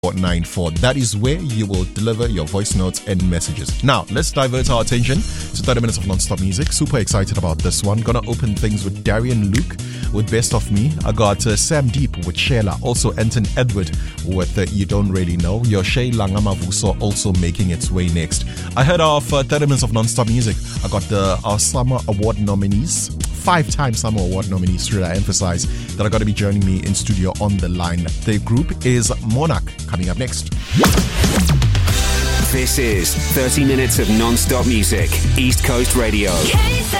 94. That is where you will deliver your voice notes and messages. Now, let's divert our attention to 30 minutes of non-stop music. Super excited about this one. Gonna open things with Darian Luke with Best of Me. I got Sam Deep with Shela. Also, Anton Edward with You Don't Really Know. Your Shay Langamavuso also making its way next. Ahead of 30 minutes of non-stop music, I got our Summer Award nominees. 5-time Summer Award nominees, should I emphasize, that are going to be joining me in studio on the line. The group is Monarch, coming up next. This is 30 minutes of non-stop music, East Coast Radio.